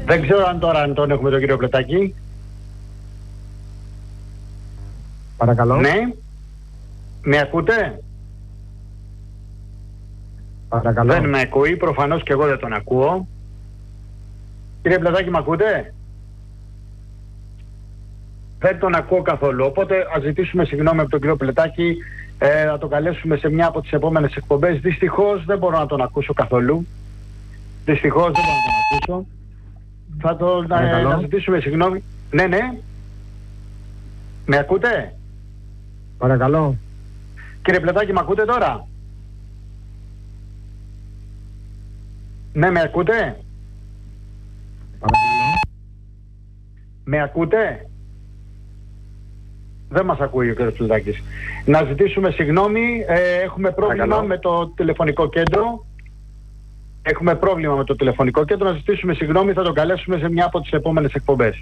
Δεν ξέρω αν τώρα αν τον έχουμε τον κύριο Πλετάκη. Παρακαλώ. Ναι. Με ακούτε? Παρακαλώ. Δεν με ακούει, προφανώς και εγώ δεν τον ακούω. Κύριε Πλετάκη, με ακούτε? Δεν τον ακούω καθόλου, οπότε ας ζητήσουμε συγγνώμη από τον κύριο Πλετάκη, να τον καλέσουμε σε μια από τις επόμενες εκπομπές. Δυστυχώς δεν μπορώ να τον ακούσω καθόλου. Δυστυχώς δεν μπορώ να τον ακούσω. Θα τον να ζητήσουμε συγγνώμη. Ναι, ναι. Με ακούτε? Παρακαλώ. Κύριε Πλετάκη, με ακούτε τώρα? Ναι, με ακούτε? Παρακαλώ. Με ακούτε? Δεν μας ακούει ο κ. Πλετάκης. Να ζητήσουμε συγγνώμη, έχουμε πρόβλημα με το τηλεφωνικό κέντρο. Έχουμε πρόβλημα με το τηλεφωνικό κέντρο, να ζητήσουμε συγγνώμη, θα τον καλέσουμε σε μια από τις επόμενες εκπομπές.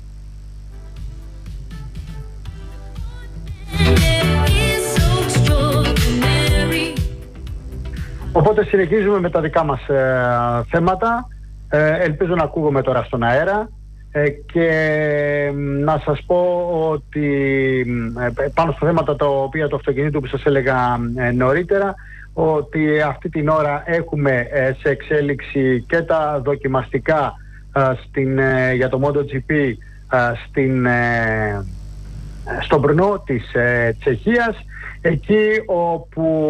Οπότε συνεχίζουμε με τα δικά μας θέματα. Ελπίζω να ακούγομαι τώρα στον αέρα. Και να σας πω ότι πάνω στα θέματα τα οποία του αυτοκινήτου που σας έλεγα νωρίτερα, ότι αυτή την ώρα έχουμε σε εξέλιξη και τα δοκιμαστικά για το MotoGP στον Brno της Τσεχίας, εκεί όπου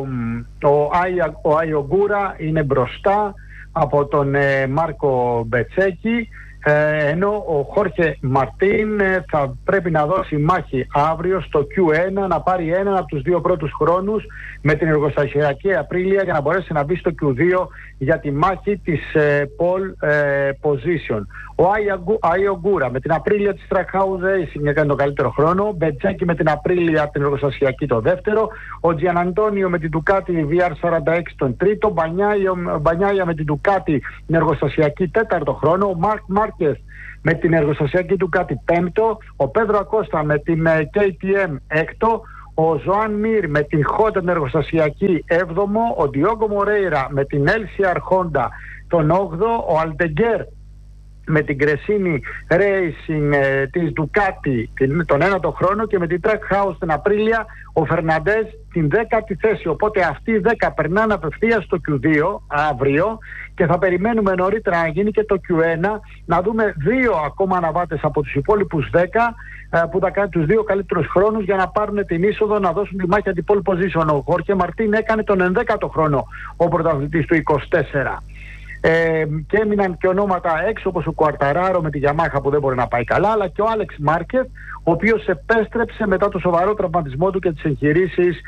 ο Άιο Γκούρα είναι μπροστά από τον Μάρκο Μπετσέκη, ενώ ο Χόρχε Μαρτίν θα πρέπει να δώσει μάχη αύριο στο Q1, να πάρει έναν από τους δύο πρώτους χρόνους με την εργοστασιακή Απρίλια για να μπορέσει να μπει στο Q2 για τη μάχη της pole position. Ο Άιο Γκούρα με την Απρίλια της Trackhouse Racing έκανε τον καλύτερο χρόνο, Μπετσέκη με την Απρίλια την εργοστασιακή το δεύτερο, ο Τζιαναντόνιο με την Ducati VR46 τον τρίτο, Μπανιάια με την Ducati την εργοστασιακή τέταρτο χρόνο, ο Μάρκ Μάρκες με την εργοστασιακή Ducati πέμπτο, ο Πέδρο Ακώστα με την KTM έκτο, ο Ζωάν Μιρ με την Honda την εργοστασιακή 7ο, ο Ντιόγκο Μορέιρα με την LCR Honda τον 8ο, ο Αλτεγκέρ με την Gresini Racing της Ducati τον 1ο χρόνο και με την Trackhouse την Απρίλια ο Φερναντές την 10η θέση. Οπότε αυτοί οι 10 περνάνε απευθείας στο Q2 αύριο και θα περιμένουμε νωρίτερα να γίνει και το Q1, να δούμε δύο ακόμα αναβάτες από τους υπόλοιπους 10 που θα κάνουν τους δύο καλύτερους χρόνους για να πάρουν την είσοδο, να δώσουν τη μάχη αντι-pole position. Ο Χόρχε Μαρτίν έκανε τον 11ο χρόνο ο πρωταθλητής του 24. Και έμειναν και ονόματα έξω όπως ο Κουαρταράρο με τη Γιαμάχα που δεν μπορεί να πάει καλά, αλλά και ο Άλεξ Μάρκεθ, ο οποίος επέστρεψε μετά το σοβαρό τραυματισμό του και τις εγχειρήσεις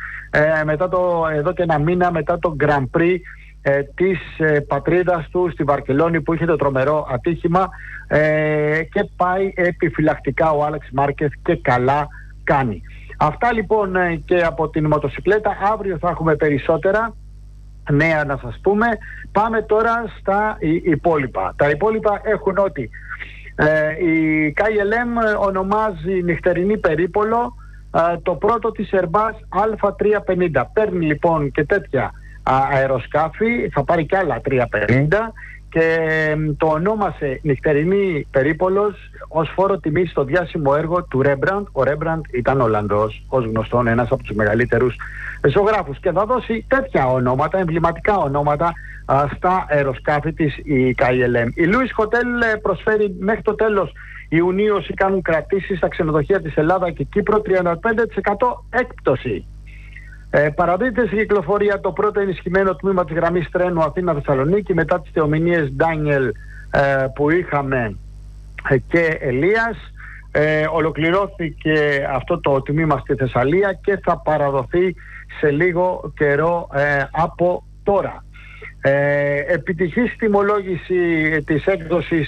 εδώ και ένα μήνα μετά το Grand Prix της πατρίδας του στη Βαρκελόνη που είχε το τρομερό ατύχημα, και πάει επιφυλακτικά ο Άλεξ Μάρκεθ και καλά κάνει. Αυτά λοιπόν και από την μοτοσικλέτα. Αύριο θα έχουμε περισσότερα νέα να σας πούμε. Πάμε τώρα στα υπόλοιπα. Τα υπόλοιπα έχουν ότι η KLM ονομάζει νυχτερινή περίπολο το πρώτο της Airbus Α350. Παίρνει λοιπόν και τέτοια αεροσκάφη, θα πάρει και άλλα 350 και το ονόμασε νυχτερινή περίπολος ως φόρο τιμής στο διάσημο έργο του Rembrandt. Ο Rembrandt ήταν Ολλανδός, ως γνωστόν ένας από τους μεγαλύτερους ζωγράφους, και θα δώσει τέτοια ονόματα, εμβληματικά ονόματα στα αεροσκάφη της η KLM. Η Louis Hotel προσφέρει μέχρι το τέλος Ιουνίου, όσοι κάνουν κρατήσεις στα ξενοδοχεία της Ελλάδα και Κύπρο, 35% έκπτωση. Παραδίδεται σε κυκλοφορία το πρώτο ενισχυμένο τμήμα της γραμμής τρένου Αθήνα-Θεσσαλονίκη μετά τις θεομηνίες Ντάνιελ που είχαμε και Ελίας. Ολοκληρώθηκε αυτό το τμήμα στη Θεσσαλία και θα παραδοθεί σε λίγο καιρό από τώρα. Επιτυχής τιμολόγηση της έκδοσης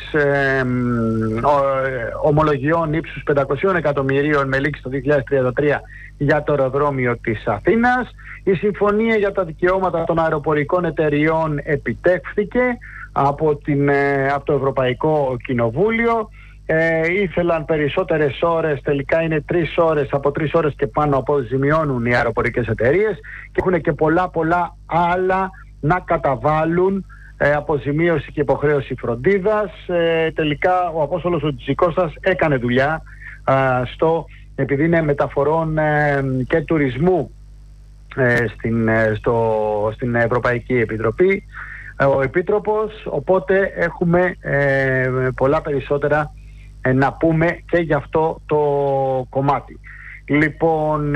ομολογιών ύψους 500 εκατομμυρίων με λήξη το 2033 για το αεροδρόμιο της Αθήνας. Η συμφωνία για τα δικαιώματα των αεροπορικών εταιριών επιτεύχθηκε από το Ευρωπαϊκό Κοινοβούλιο. Ήθελαν περισσότερες ώρες, τελικά είναι 3 ώρες, από 3 ώρες και πάνω αποζημιώνουν οι αεροπορικές εταιρείες και έχουν και πολλά άλλα να καταβάλουν αποζημίωση και υποχρέωση φροντίδας. Τελικά ο Απόστολος ο Τζικώστας έκανε δουλειά επειδή είναι μεταφορών και τουρισμού στην Ευρωπαϊκή Επιτροπή ο Επίτροπος, οπότε έχουμε πολλά περισσότερα να πούμε και για αυτό το κομμάτι. Λοιπόν,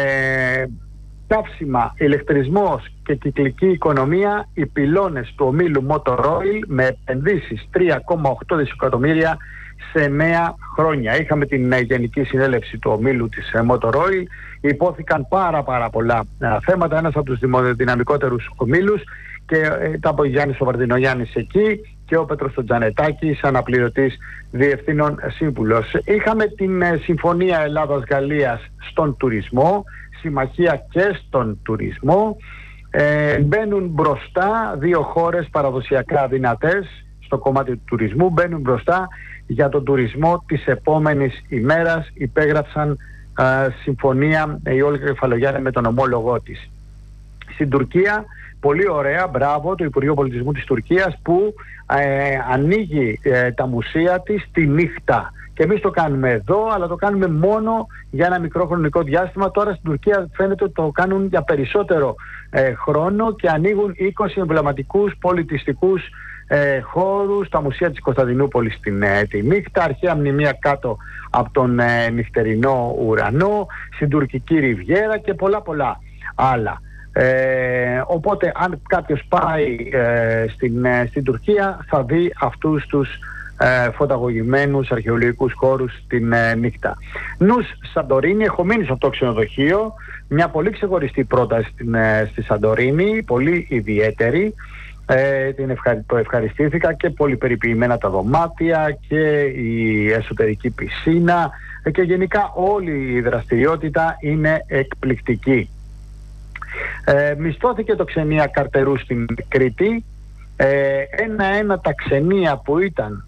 καύσιμα, ηλεκτρισμός και κυκλική οικονομία, οι πυλώνες του ομίλου Motor Oil με επενδύσεις 3,8 δισεκατομμύρια σε 9 χρόνια. Είχαμε την γενική συνέλευση του ομίλου της Motor Oil, υπόθηκαν πάρα πολλά θέματα, ένας από τους δυναμικότερους ομίλους, και ήταν ο Γιάννης ο Βαρδινογιάννης εκεί και ο Πέτρος τον Τζανετάκης, αναπληρωτής διευθύνων σύμβουλος. Είχαμε την Συμφωνία Ελλάδας-Γαλλίας στον τουρισμό, συμμαχία και στον τουρισμό. Μπαίνουν μπροστά δύο χώρες παραδοσιακά δυνατές στο κομμάτι του τουρισμού, μπαίνουν μπροστά για τον τουρισμό της επόμενης ημέρας. Υπέγραψαν συμφωνία η Όλγα Κεφαλογιάννη με τον ομόλογό της. Στην Τουρκία, πολύ ωραία, μπράβο το Υπουργείο Πολιτισμού της Τουρκίας που ανοίγει τα μουσεία της τη νύχτα. Και εμείς το κάνουμε εδώ, αλλά το κάνουμε μόνο για ένα μικρό χρονικό διάστημα. Τώρα στην Τουρκία φαίνεται ότι το κάνουν για περισσότερο χρόνο και ανοίγουν 20 εμβληματικούς πολιτιστικούς χώρους, τα μουσεία της Κωνσταντινούπολης τη νύχτα, αρχαία μνημεία κάτω από τον νυχτερινό ουρανό, στην τουρκική ριβιέρα και πολλά άλλα. Οπότε αν κάποιος πάει στην Τουρκία θα δει αυτούς τους φωταγωγημένους αρχαιολογικούς χώρους την νύχτα. Νους Σαντορίνη, έχω μείνει σε αυτό το ξενοδοχείο, μια πολύ ξεχωριστή πρόταση στη Σαντορίνη, πολύ ιδιαίτερη. Το ευχαριστήθηκα, και πολύ περιποιημένα τα δωμάτια και η εσωτερική πισίνα και γενικά όλη η δραστηριότητα είναι εκπληκτική. Μισθώθηκε το ξενία Καρτερού στην Κρήτη. Ένα τα ξενία που ήταν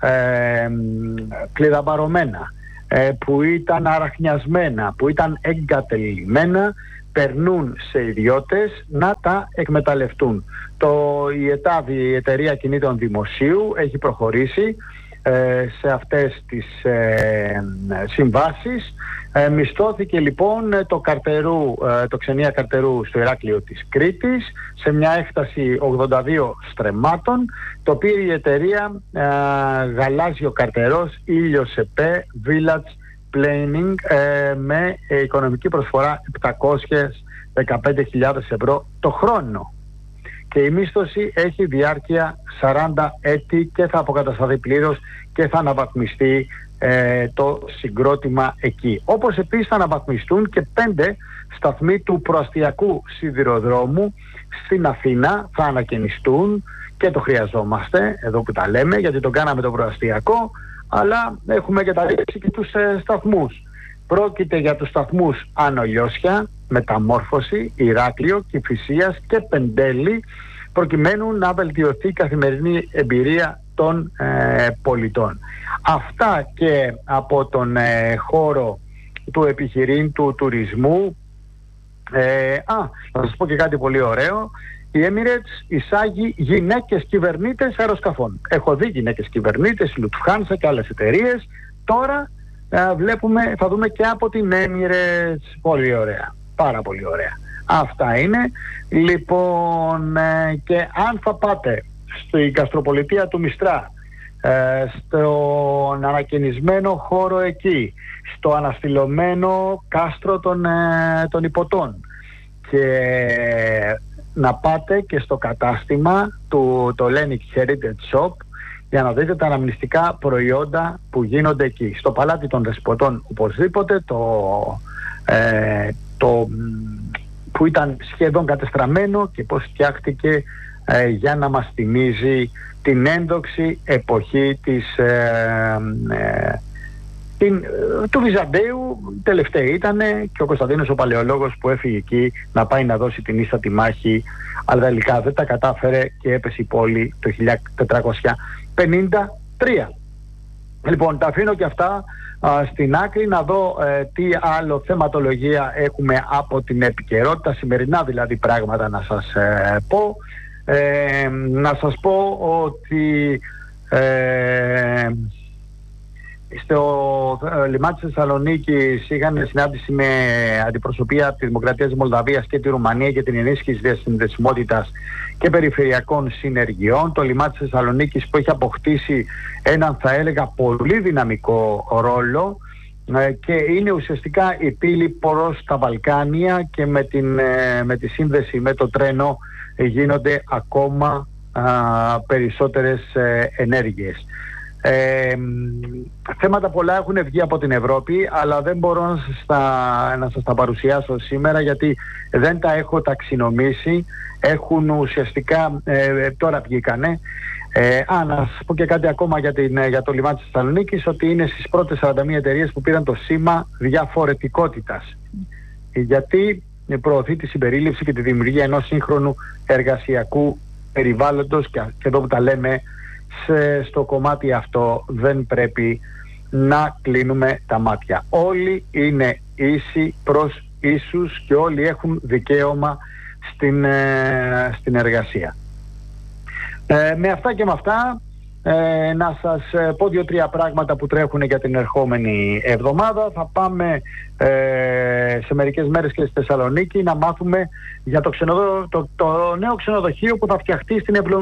κλειδαμπαρωμένα, που ήταν αραχνιασμένα, που ήταν εγκατελειμμένα, περνούν σε ιδιώτες να τα εκμεταλλευτούν. Η ΕΤΑΔ, η Εταιρεία Κινήτων Δημοσίου, έχει προχωρήσει σε αυτές τις συμβάσεις. Μισθώθηκε λοιπόν το ξενία Καρτερού στο Ηράκλειο της Κρήτης σε μια έκταση 82 στρεμμάτων. Το πήρε η εταιρεία Γαλάζιο Καρτερός Ήλιος ΕΠΕ Village Planning με οικονομική προσφορά 715.000 ευρώ το χρόνο. Και η μίσθωση έχει διάρκεια 40 έτη και θα αποκατασταθεί πλήρως και θα αναβαθμιστεί το συγκρότημα εκεί. Όπως επίσης θα αναβαθμιστούν και 5 σταθμοί του προαστιακού σιδηροδρόμου στην Αθήνα, θα ανακαινιστούν και το χρειαζόμαστε εδώ που τα λέμε, γιατί τον κάναμε το προαστιακό, αλλά έχουμε και τα ρίξει και τους σταθμούς. Πρόκειται για τους σταθμούς Άνω Λιώσια, Μεταμόρφωση, Ηράκλειο, Κηφισίας και Πεντέλη, προκειμένου να βελτιωθεί η καθημερινή εμπειρία των πολιτών. Αυτά και από τον χώρο του επιχειρήν του τουρισμού. Θα σας πω και κάτι πολύ ωραίο. Η Emirates εισάγει γυναίκες κυβερνήτες αεροσκαφών. Έχω δει γυναίκες κυβερνήτες, η Lufthansa και άλλες εταιρείες. Τώρα θα δούμε και από την Emirates. Πολύ ωραία. Πάρα πολύ ωραία. Αυτά είναι. Λοιπόν, και αν θα πάτε στην γαστροπολιτεία του Μιστρά, στον ανακαινισμένο χώρο εκεί, στο αναστηλωμένο κάστρο των Υποτών, και να πάτε και στο κατάστημα το Hellenic Heritage Shop για να δείτε τα αναμνηστικά προϊόντα που γίνονται εκεί. Στο Παλάτι των Δεσποτών οπωσδήποτε, που ήταν σχεδόν κατεστραμμένο και πώς φτιάχτηκε για να μας θυμίζει την ένδοξη εποχή του Βυζαντέου. Τελευταία ήταν και ο Κωνσταντίνος ο Παλαιολόγος που έφυγε εκεί να πάει να δώσει την ίστατη μάχη, αλλά τελικά δεν τα κατάφερε και έπεσε η πόλη το 1453. Λοιπόν, τα αφήνω και αυτά στην άκρη, να δω τι άλλο θεματολογία έχουμε από την επικαιρότητα, σημερινά δηλαδή πράγματα να σας πω. Να σας πω ότι στο λιμάνι της Θεσσαλονίκης είχαν συνάντηση με αντιπροσωπεία της Δημοκρατίας της Μολδαβίας και τη Ρουμανία για την ενίσχυση της συνδεσιμότητας και περιφερειακών συνεργειών. Το λιμάνι της Θεσσαλονίκης που έχει αποκτήσει έναν, θα έλεγα, πολύ δυναμικό ρόλο και είναι ουσιαστικά η πύλη προς τα Βαλκάνια, και με τη σύνδεση με το τρένο γίνονται ακόμα περισσότερες ενέργειες. Θέματα πολλά έχουν βγει από την Ευρώπη, αλλά δεν μπορώ να σας τα παρουσιάσω σήμερα, γιατί δεν τα έχω ταξινομήσει. Έχουν ουσιαστικά, τώρα βγήκανε. Να σας πω και κάτι ακόμα για το λιμάνι της Θεσσαλονίκης, ότι είναι στις πρώτες 41 εταιρείες που πήραν το σήμα διαφορετικότητας, γιατί προωθεί τη συμπερίληψη και τη δημιουργία ενός σύγχρονου εργασιακού περιβάλλοντος, και εδώ που τα λέμε, στο κομμάτι αυτό δεν πρέπει να κλείνουμε τα μάτια. Όλοι είναι ίσοι προς ίσους και όλοι έχουν δικαίωμα στην εργασία. Με αυτά και με αυτά, να σας πω 2-3 πράγματα που τρέχουν για την ερχόμενη εβδομάδα. Θα πάμε σε μερικές μέρες και στη Θεσσαλονίκη να μάθουμε για το νέο ξενοδοχείο που θα φτιαχτεί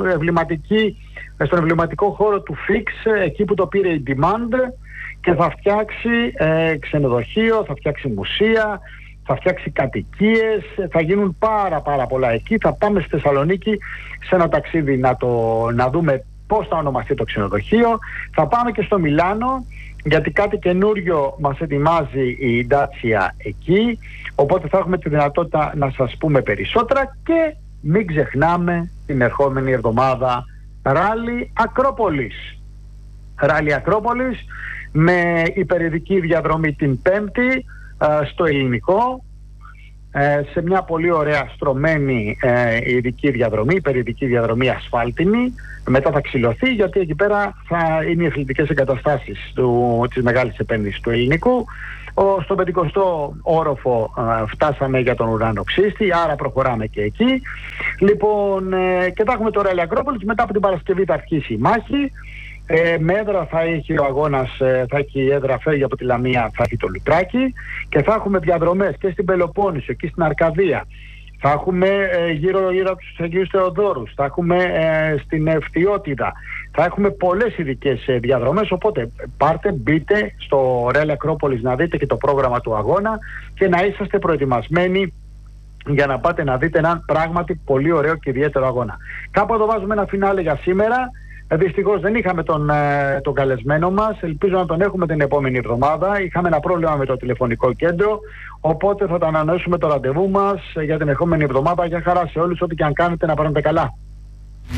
στον εμβληματικό χώρο του Fix, εκεί που το πήρε η Demand, και θα φτιάξει ξενοδοχείο, θα φτιάξει μουσεία, θα φτιάξει κατοικίες, θα γίνουν πάρα πολλά εκεί. Θα πάμε στη Θεσσαλονίκη σε ένα ταξίδι να δούμε πώς θα ονομαστεί το ξενοδοχείο. Θα πάμε και στο Μιλάνο, γιατί κάτι καινούριο μας ετοιμάζει η Dacia εκεί, οπότε θα έχουμε τη δυνατότητα να σας πούμε περισσότερα. Και μην ξεχνάμε την ερχόμενη εβδομάδα Ράλι Ακρόπολης. Ράλι Ακρόπολης με υπερηδική διαδρομή την Πέμπτη στο Ελληνικό, σε μια πολύ ωραία στρωμένη ειδική διαδρομή, υπερηδική διαδρομή ασφάλτινη. Μετά θα ξυλωθεί, γιατί εκεί πέρα θα είναι οι αθλητικές εγκαταστάσεις της μεγάλης επένδυσης του Ελληνικού. Στο 50ο όροφο φτάσαμε για τον ουρανοξύστη, άρα προχωράμε και εκεί. Λοιπόν, και θα έχουμε το Ράλι Ακρόπολης. Μετά από την Παρασκευή θα αρχίσει η μάχη. Με έδρα θα έχει ο αγώνας, θα έχει η έδρα, φεύγει από τη Λαμία, θα έχει το Λουτράκι, και θα έχουμε διαδρομές και στην Πελοπόννησο και στην Αρκαδία. Θα έχουμε γύρω από τους Αγίους Θεοδόρους, θα έχουμε στην Ευθυότητα, θα έχουμε πολλές ειδικές διαδρομές. Οπότε μπείτε στο Ράλι Ακρόπολης να δείτε και το πρόγραμμα του αγώνα και να είσαστε προετοιμασμένοι για να πάτε να δείτε έναν πράγματι πολύ ωραίο και ιδιαίτερο αγώνα. Κάπου εδώ βάζουμε ένα φινάλε για σήμερα. Δυστυχώς δεν είχαμε τον καλεσμένο μας. Ελπίζω να τον έχουμε την επόμενη εβδομάδα. Είχαμε ένα πρόβλημα με το τηλεφωνικό κέντρο, οπότε θα τα ανανεώσουμε το ραντεβού μας για την επόμενη εβδομάδα. Για χαρά σε όλους, ό,τι και αν κάνετε, να περνάτε καλά.